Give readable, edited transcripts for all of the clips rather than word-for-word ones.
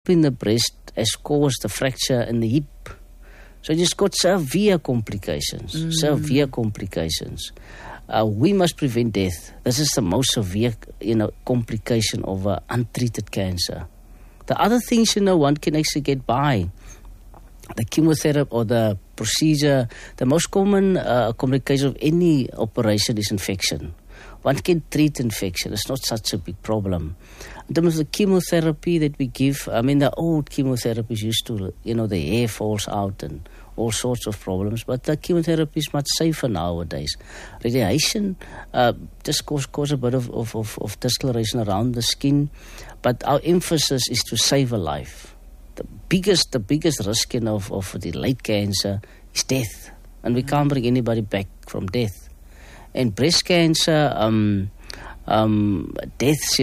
in the breast has caused the fracture in the hip. So it's got severe complications, severe complications. We must prevent death. This is the most severe, complication of untreated cancer. The other things, one can actually get by. The chemotherapy or the procedure, the most common complication of any operation is infection. One can treat infection. It's not such a big problem. In terms of the chemotherapy that we give, the old chemotherapies used to, the hair falls out and all sorts of problems. But the chemotherapy is much safer nowadays. Radiation just cause a bit of discoloration around the skin. But our emphasis is to save a life. The biggest risk of the late cancer is death. And we can't bring anybody back from death. And breast cancer, deaths,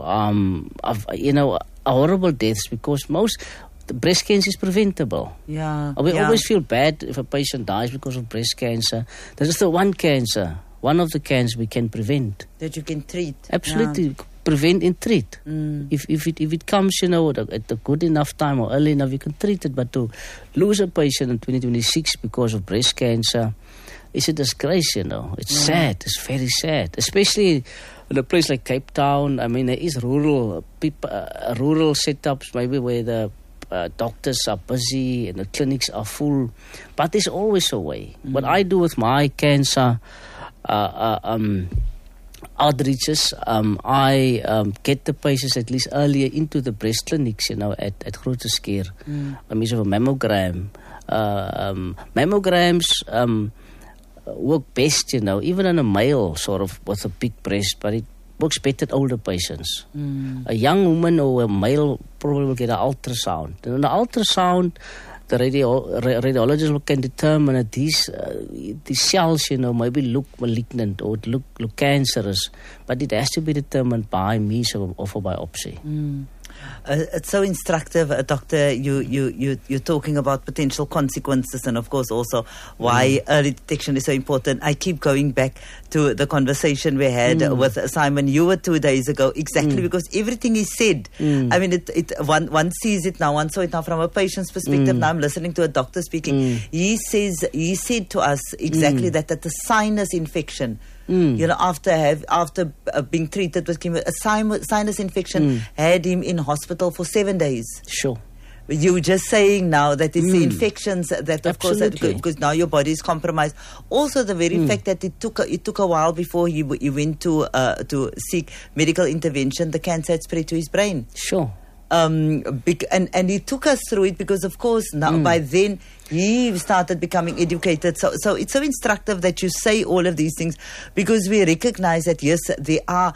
are horrible deaths because the breast cancer is preventable. Yeah. We always feel bad if a patient dies because of breast cancer. That is the one of the cancers we can prevent. That you can treat. Absolutely. Yeah. Prevent and treat. If it comes, at a good enough time or early enough, you can treat it. But to lose a patient in 2026 because of breast cancer, it's a disgrace, It's sad. It's very sad. Especially in a place like Cape Town. There is rural setups maybe where the doctors are busy and the clinics are full. But there's always a way. What I do with my cancer outreaches, I get the patients at least earlier into the breast clinics, at Groote Schuur. By means of a mammogram. Mammograms work best, even in a male sort of with a big breast, but it works better at older patients. A young woman or a male probably will get an ultrasound. And in the ultrasound, the radiologist can determine that these cells, maybe look malignant or look cancerous, but it has to be determined by means of a biopsy. It's so instructive, Doctor. You're talking about potential consequences and, of course, also why early detection is so important. I keep going back to the conversation we had with Simon Ewer 2 days ago, exactly because everything he said, one sees it now, one saw it now from a patient's perspective. Now I'm listening to a doctor speaking. He said to us exactly that the sinus infection, after being treated with chemo, a sinus infection had him in hospital for 7 days. Sure. You were just saying now that it's the infections that, of Absolutely. course, because now your body is compromised. Also, the very fact that it took a while before he went to seek medical intervention, the cancer had spread to his brain. Sure. And he took us through it because, of course, now by then he started becoming educated. So it's so instructive that you say all of these things because we recognize that, yes, there are,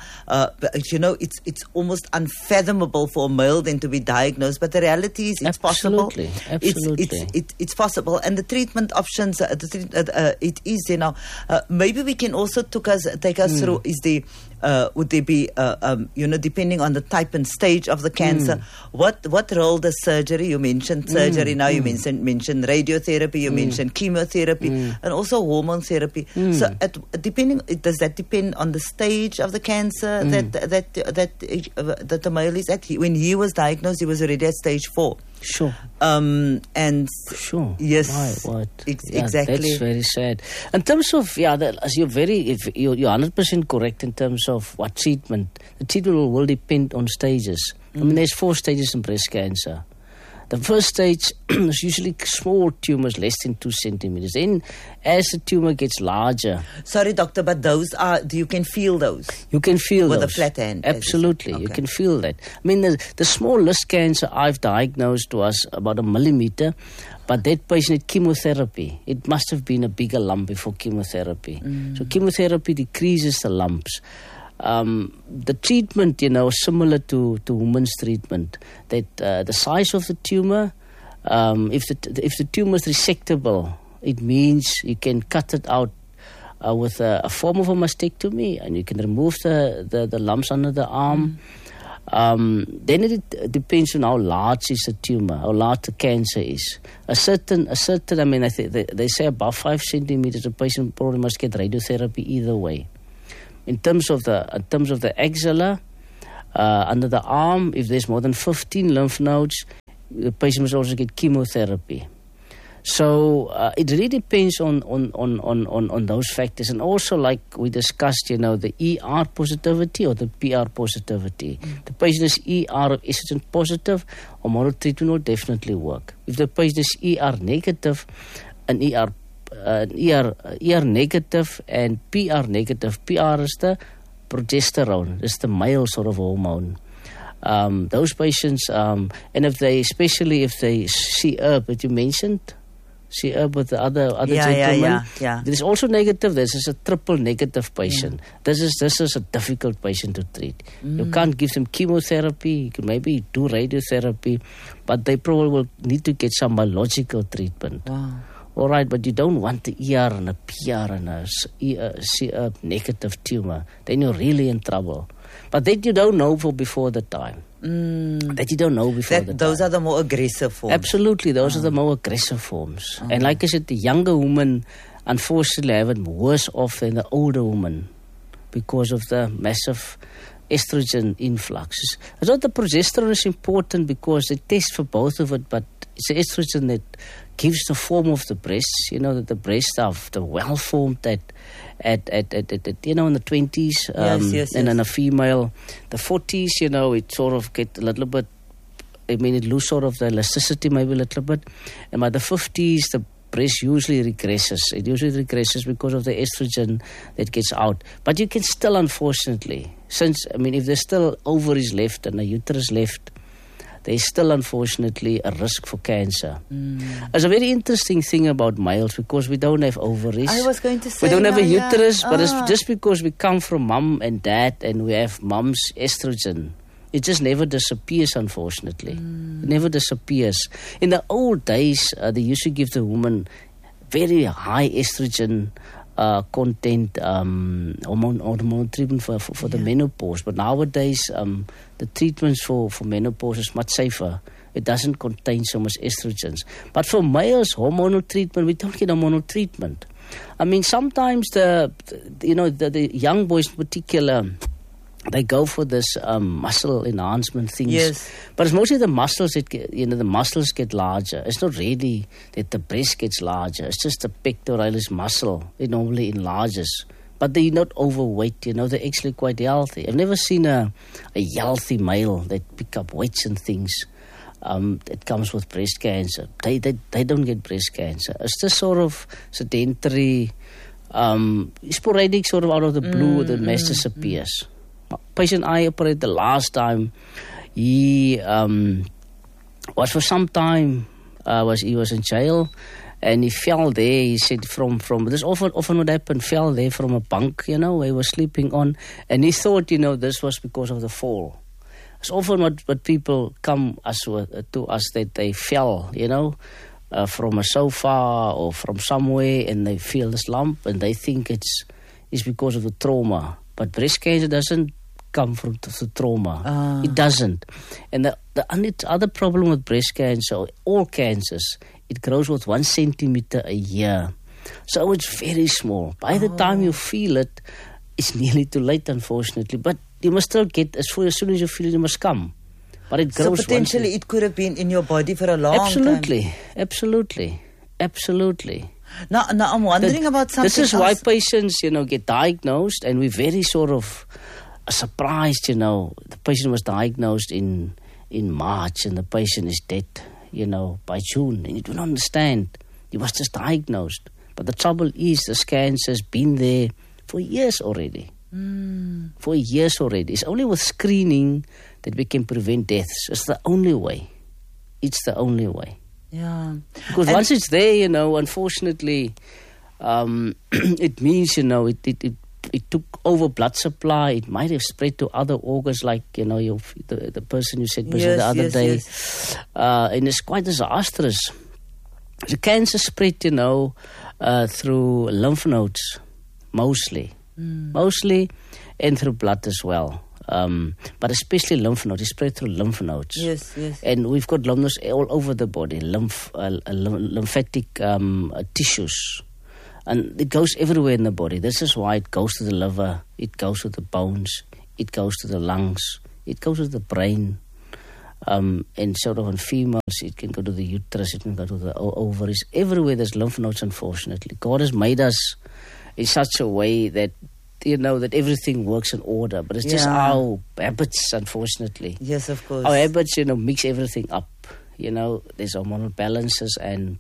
it's almost unfathomable for a male then to be diagnosed. But the reality is it's possible. Absolutely. It's possible. And the treatment options, it is there now. Maybe we can also take us through, would there be, depending on the type and stage of the cancer, what role does surgery, you mentioned surgery now, you mentioned radiotherapy, you mentioned chemotherapy, and also hormone therapy. So does that depend on the stage of the cancer that the male is at? When he was diagnosed, he was already at stage 4. Sure. Sure. Yes. Right. Exactly. That's very sad. In terms of you're 100% correct in terms of what treatment. The treatment will depend on stages. There's 4 stages in breast cancer. The first stage is usually small tumors, less than 2 centimeters. Then, as the tumor gets larger... Sorry, doctor, but you can feel those? You can feel with those. With a flat hand? Absolutely, okay. You can feel that. The smallest cancer I've diagnosed was about 1 millimeter, but that patient had chemotherapy. It must have been a bigger lump before chemotherapy. So chemotherapy decreases the lumps. The treatment, similar to women's treatment, that the size of the tumor, if the tumor is resectable, it means you can cut it out with a form of a mastectomy, and you can remove the lumps under the arm. Then it depends on how large is the tumor, how large the cancer is. A certain, they say above 5 centimeters, a patient probably must get radiotherapy either way. In terms of the axilla, Under the arm, if there's more than 15 lymph nodes, the patient must also get chemotherapy. So it really depends on those factors. And also, like we discussed, the ER positivity or the PR positivity. The patient is ER estrogen positive, hormonal treatment will definitely work. If the patient is ER negative, ER negative and PR negative. PR is the progesterone. It's the male sort of hormone. Those patients, and especially if they see herb that you mentioned, see herb with the other gentlemen. Yeah. There is also negative. This is a triple negative patient. This is a difficult patient to treat. You can't give them chemotherapy. You can maybe do radiotherapy, but they probably will need to get some biological treatment. Wow. All right, but you don't want the ER and a PR and a CR negative tumor. Then you're really in trouble. But that you don't know before the time. That you don't know before the time. Those are the more aggressive forms. Absolutely, those are the more aggressive forms. And like I said, the younger women, unfortunately, have it worse off than the older woman because of the massive estrogen influx. I thought the progesterone is important because they test for both of it, but it's the estrogen that gives the form of the breasts, that the breasts are the well formed at in the 20s, yes. And in a female, the 40s, it sort of get a little bit, it lose sort of the elasticity maybe a little bit, and by the 50s, the breast usually regresses. It usually regresses because of the estrogen that gets out. But you can still, unfortunately, if there's still ovaries left and a uterus left, there's still, unfortunately, a risk for cancer. It's a very interesting thing about males because we don't have ovaries. I was going to say, we don't have a uterus, but it's just because we come from mum and dad and we have mum's estrogen. It just never disappears, unfortunately. It never disappears. In the old days, they used to give the woman very high estrogen content hormone treatment for the menopause. But nowadays, the treatments for menopause is much safer. It doesn't contain so much estrogens. But for males, hormonal treatment, we don't get hormonal treatment. Sometimes the young boys in particular, they go for this muscle enhancement things. Yes. But it's mostly the muscles that the muscles get larger. It's not really that the breast gets larger. It's just the pectoralis muscle. It normally enlarges. But they're not overweight, they're actually quite healthy. I've never seen a healthy male that pick up weights and things that comes with breast cancer. They don't get breast cancer. It's just sort of sedentary, sporadic, sort of out of the blue, the mass disappears. Patient I operated the last time, he was for some time, he was in jail, and he fell there. He said from this often would happen, fell there from a bunk, where he was sleeping on, and he thought, this was because of the fall. It's often what people come to us that they fell, from a sofa or from somewhere, and they feel this lump, and they think it's because of the trauma. But breast cancer doesn't come from the trauma. It doesn't. And the other problem with breast cancer, all cancers, it grows with 1 centimeter a year. So it's very small. By the time you feel it, it's nearly too late, unfortunately. But you must still get, as soon as you feel it, you must come. But it grows. So potentially it could have been in your body for a long time. Absolutely. Now I'm wondering about something else. This is why patients, get diagnosed, and we're very sort of surprised, the patient was diagnosed in March and the patient is dead, by June. And you don't understand. He was just diagnosed. But the trouble is this cancer has been there for years already. For years already. It's only with screening that we can prevent deaths. It's the only way. Yeah. Because once it's there, unfortunately, it means, it took over blood supply. It might have spread to other organs, like, the person you said the other day. Yes. And it's quite disastrous. The cancer spread, through lymph nodes, mostly, and through blood as well. But especially lymph nodes, it spread through lymph nodes. Yes. And we've got lymph nodes all over the body, lymphatic tissues. And it goes everywhere in the body. This is why it goes to the liver, it goes to the bones, it goes to the lungs, It goes to the brain. And sort of in females, it can go to the uterus, it can go to the ovaries. Everywhere there's lymph nodes, unfortunately. God has made us in such a way that, that everything works in order. But it's just our habits, unfortunately. Yes, of course. Our habits, mix everything up. There's hormonal balances. And,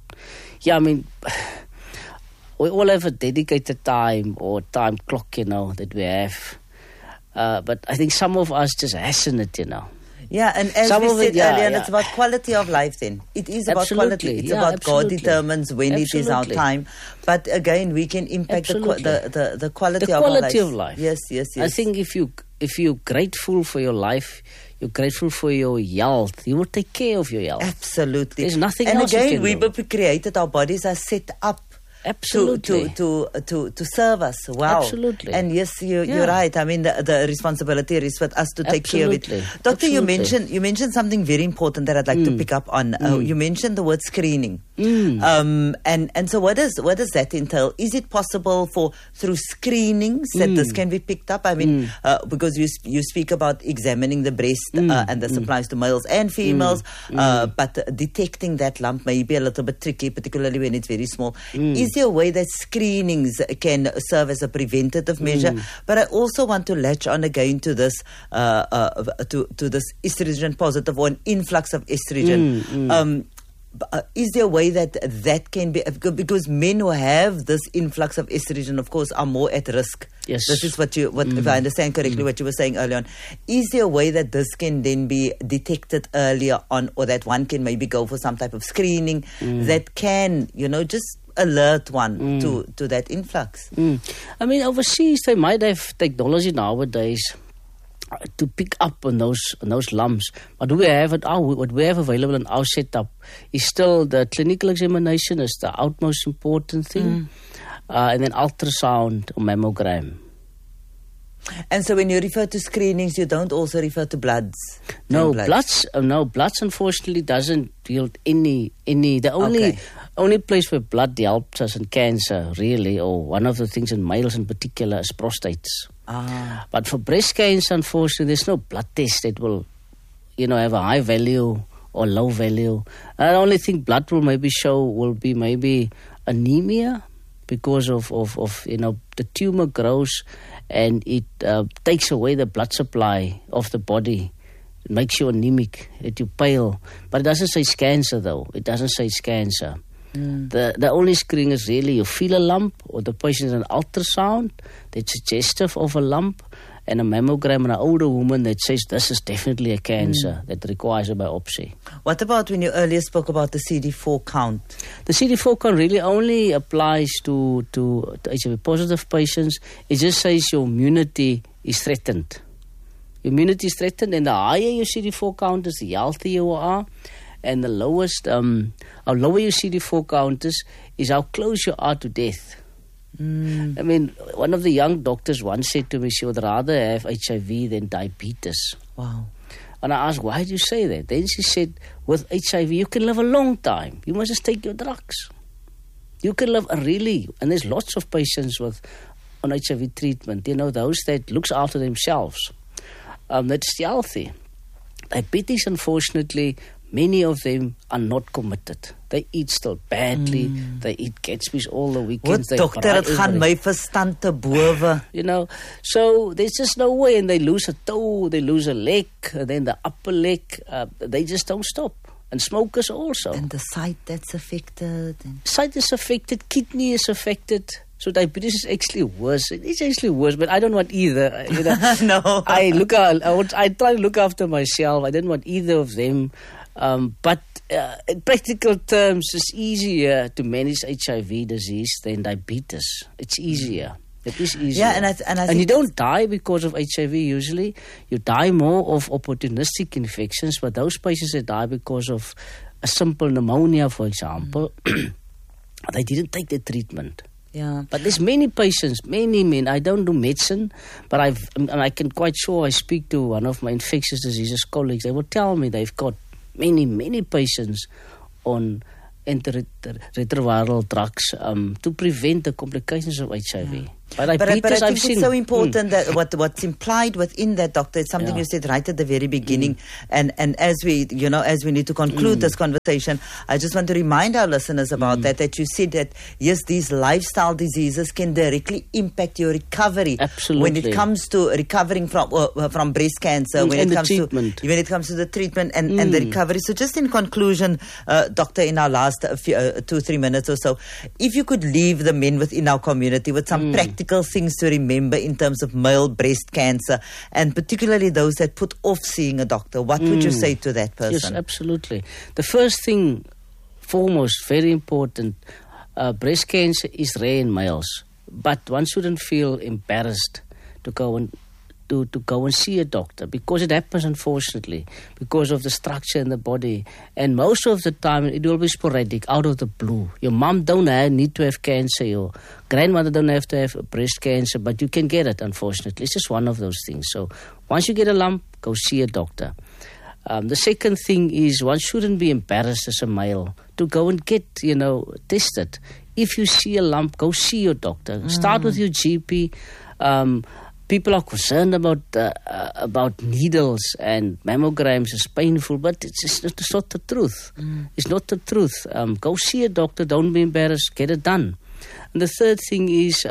we all have a dedicated time or time clock, that we have. But I think some of us just hasten it, Yeah, and as we said earlier, it's about quality of life then. It is about quality. It's about God determines when it is our time. But again, we can impact the quality of our life. The quality of life. Yes. I think if you're grateful for your life, you're grateful for your health, you will take care of your health. Absolutely. There's nothing else you can do. And again, we created, our bodies are set up absolutely to serve us. Wow. Absolutely. And yes, you're right. I mean, the responsibility is with us to take care of it. Doctor, you mentioned something very important that I'd like to pick up on. You mentioned the word screening. And so what does that entail? Is it possible through screenings that this can be picked up? I mean, because you speak about examining the breast and this applies to males and females, but detecting that lump may be a little bit tricky, particularly when it's very small. Is there a way that screenings can serve as a preventative measure? But I also want to latch on again to this to this estrogen positive or an influx of estrogen. Is there a way that can be, because men who have this influx of estrogen, of course, are more at risk. Yes. This is if I understand correctly, what you were saying earlier on. Is there a way that this can then be detected earlier on, or that one can maybe go for some type of screening that can, just alert one to that influx? I mean, overseas they might have technology nowadays to pick up on those lumps, but what we have available in our setup is still the clinical examination is the utmost important thing, and then ultrasound or mammogram. And so when you refer to screenings, you don't also refer to bloods? No, bloods unfortunately doesn't yield any. The only place where blood helps us in cancer, really, or one of the things in males in particular, is prostates. But for breast cancer, unfortunately, there's no blood test that will, have a high value or low value. And the only thing blood will maybe show will be maybe anemia, because of the tumor grows and it takes away the blood supply of the body. It makes you anemic, that you pale. But it doesn't say it's cancer, though. It doesn't say it's cancer. The only screening is really you feel a lump, or the patient is an ultrasound that's suggestive of a lump, and a mammogram in an older woman that says this is definitely a cancer that requires a biopsy. What about when you earlier spoke about the CD4 count? The CD4 count really only applies to HIV positive patients. It just says your immunity is threatened. Your immunity is threatened, and the higher your CD4 count is, the healthier you are. And the lowest, how lower your CD4 count is how close you are to death. I mean, one of the young doctors once said to me she would rather have HIV than diabetes. Wow. And I asked, why do you say that? Then she said, with HIV, you can live a long time. You must just take your drugs. You can live and there's lots of patients on HIV treatment, those that looks after themselves, that's healthy. Diabetes, unfortunately, many of them are not committed. They eat still badly. They eat Gatsby's all the weekends. Dokter, het gaan my verstand te bowe. So there's just no way. And they lose a toe, they lose a leg, and then the upper leg. They just don't stop. And smokers also. And the sight that's affected. Sight is affected. Kidney is affected. So diabetes is actually worse. It's actually worse, but I don't want either. No. I try to look after myself. I don't want either of them. But in practical terms, it's easier to manage HIV disease than diabetes. It's easier. It is easier. Yeah, and you don't die because of HIV usually. You die more of opportunistic infections, but those patients that die because of a simple pneumonia, for example, they didn't take the treatment. Yeah. But there's many patients, many men. I don't do medicine, but I can quite sure I speak to one of my infectious diseases colleagues. They will tell me they've got many patients on antiretroviral drugs to prevent the complications of HIV. But I think I've it's seen. so important that what's implied within that, doctor, is something you said right at the very beginning. And as we need to conclude this conversation, I just want to remind our listeners about that you said that, yes, these lifestyle diseases can directly impact your recovery. Absolutely. When it comes to recovering from breast cancer, when it comes to the treatment and the recovery. So just in conclusion, doctor, in our last 2-3 minutes or so, if you could leave the men within our community with some practical things to remember in terms of male breast cancer, and particularly those that put off seeing a doctor, what would you say to that person? Yes, absolutely. The first thing, foremost, very important, breast cancer is rare in males, but one shouldn't feel embarrassed to go and see a doctor, because it happens, unfortunately, because of the structure in the body. And most of the time, it will be sporadic, out of the blue. Your mom don't need to have cancer, your grandmother don't have to have breast cancer, but you can get it, unfortunately. It's just one of those things. So once you get a lump, go see a doctor. The second thing is, one shouldn't be embarrassed as a male to go and get, tested. If you see a lump, go see your doctor. Start with your GP. People are concerned about needles and mammograms. It's painful, but it's not the truth. It's not the truth. Go see a doctor. Don't be embarrassed. Get it done. And the third thing is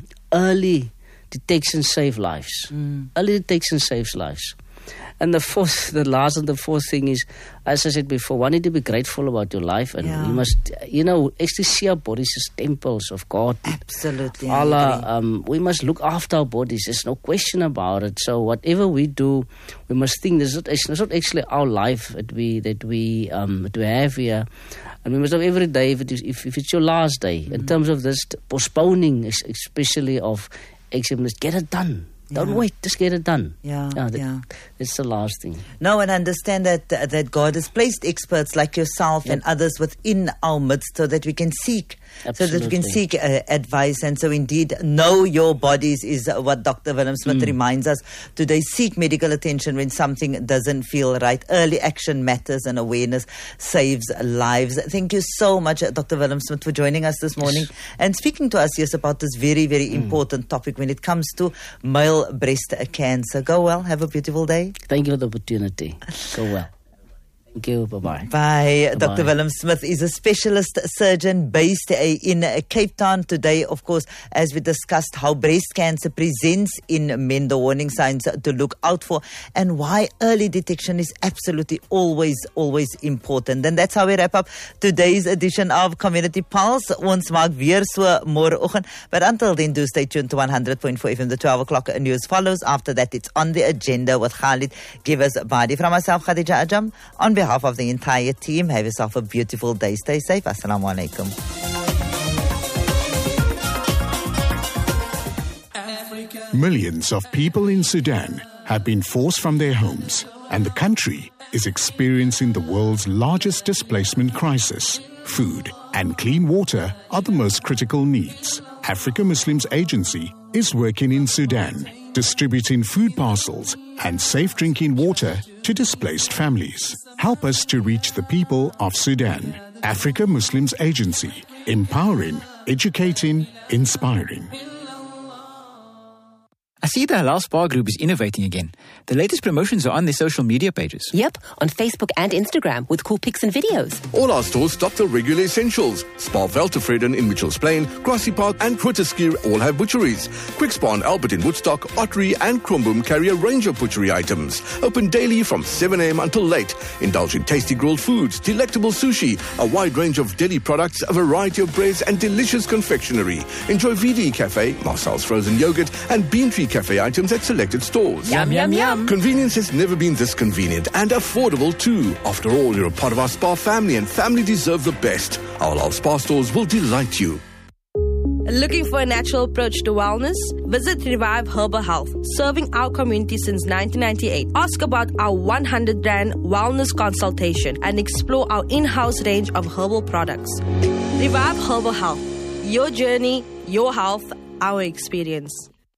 early detection saves lives. Early detection saves lives. And the last and the fourth thing is, as I said before, one need to be grateful about your life, and you must, actually see our bodies as temples of God. Absolutely. Allah, we must look after our bodies. There's no question about it. So whatever we do, we must think it's not actually our life that we have here. And we must have every day, if it's your last day, in terms of this postponing, especially of exams, get it done. Don't wait, just get it done. That's the last thing. No, and understand that God has placed experts like yourself and others within our midst so that we can seek. Absolutely. So that we can seek advice. And so indeed, know your bodies is what Dr. Willem Smith reminds us today. Seek medical attention when something doesn't feel right. Early action matters, and awareness saves lives. Thank you so much, Dr. Willem Smith, for joining us this morning and speaking to us, about this very, very important topic when it comes to male breast cancer. Go well. Have a beautiful day. Thank you for the opportunity. Go well. Thank you. Bye-bye. Bye. Dr. Willem Smith is a specialist surgeon based in Cape Town. Today, of course, as we discussed how breast cancer presents in men, the warning signs to look out for, and why early detection is absolutely always important. And that's how we wrap up today's edition of Community Pulse. Ons maak weer so môreoggend. But until then, do stay tuned to 100.4 FM. The 12 o'clock news follows. After that, it's On the Agenda with Khalid Givers-Badi. From myself, Khadija Ajam, on behalf of the entire team, have yourself a beautiful day. Stay safe. Assalamu alaikum. Millions of people in Sudan have been forced from their homes, and the country is experiencing the world's largest displacement crisis. Food and clean water are the most critical needs. Africa Muslims Agency is working in Sudan, distributing food parcels and safe drinking water to displaced families. Help us to reach the people of Sudan. Africa Muslims Agency, empowering, educating, inspiring. I see the Halal Spa Group is innovating again. The latest promotions are on their social media pages. Yep, on Facebook and Instagram with cool pics and videos. All our stores stock the regular essentials. Spa Veltevreden in Mitchells Plain, Grassy Park and Grooteskier all have butcheries. Quick Spa and Albert in Woodstock, Ottery and Krumbum carry a range of butchery items. Open daily from 7 a.m. until late. Indulge in tasty grilled foods, delectable sushi, a wide range of deli products, a variety of breads and delicious confectionery. Enjoy VD Cafe, Marcel's frozen yogurt and Bean Tree Cafe items at selected stores. Yum, yum, yum. Convenience has never been this convenient and affordable too. After all, you're a part of our spa family and family deserve the best. Our Halal Spa stores will delight you. Looking for a natural approach to wellness? Visit Revive Herbal Health, serving our community since 1998. Ask about our 100 Rand wellness consultation and explore our in-house range of herbal products. Revive Herbal Health. Your journey, your health, our experience.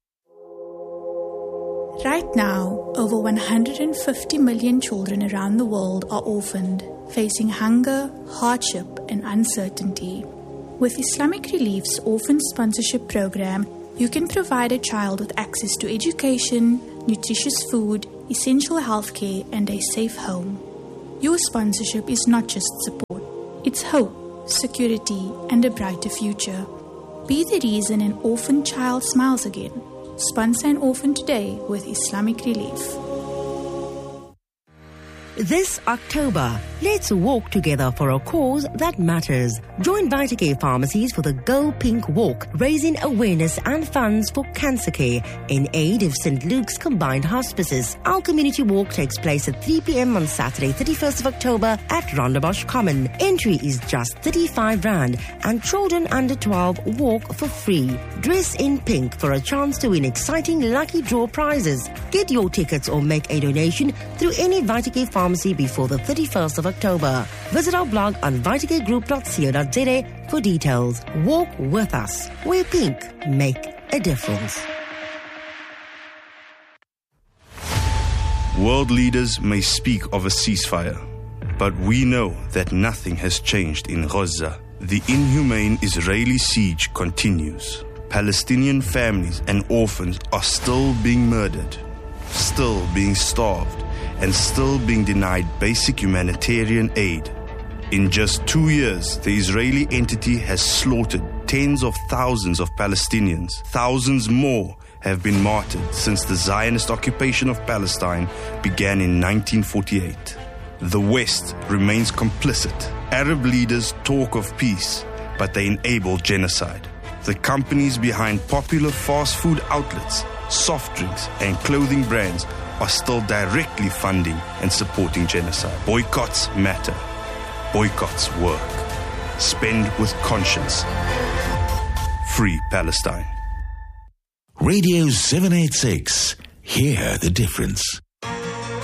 Right now, over 150 million children around the world are orphaned, facing hunger, hardship, and uncertainty. With Islamic Relief's Orphan Sponsorship Program, You can provide a child with access to education, nutritious food, essential healthcare, and a safe home. Your sponsorship is not just support, it's hope, security, and a brighter future. Be the reason an orphan child smiles again. Sponsor an orphan today with Islamic Relief. This October, let's walk together for a cause that matters. Join VitaCare Pharmacies for the Go Pink Walk, raising awareness and funds for cancer care in aid of St. Luke's Combined Hospices. Our community walk takes place at 3 p.m. on Saturday, 31st of October at Rondebosch Common. Entry is just 35 Rand and children under 12 walk for free. Dress in pink for a chance to win exciting lucky draw prizes. Get your tickets or make a donation through any VitaCare Pharmacy before the 31st of October. Visit our blog on vitacaregroup.co.za for details. Walk with us, where pink make a difference. World leaders may speak of a ceasefire, but we know that nothing has changed in Gaza. The inhumane Israeli siege continues. Palestinian families and orphans are still being murdered, still being starved, and still being denied basic humanitarian aid. In just 2 years, the Israeli entity has slaughtered tens of thousands of Palestinians. Thousands more have been martyred since the Zionist occupation of Palestine began in 1948. The West remains complicit. Arab leaders talk of peace, but they enable genocide. The companies behind popular fast food outlets, soft drinks, and clothing brands are still directly funding and supporting genocide. Boycotts matter. Boycotts work. Spend with conscience. Free Palestine. Radio 786. Hear the difference.